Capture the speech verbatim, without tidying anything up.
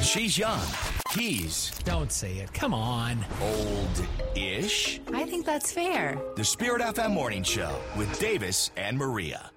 She's young. He's Don't say it. Come on. old-ish. I think that's fair. The Spirit F M Morning Show with Davis and Maria.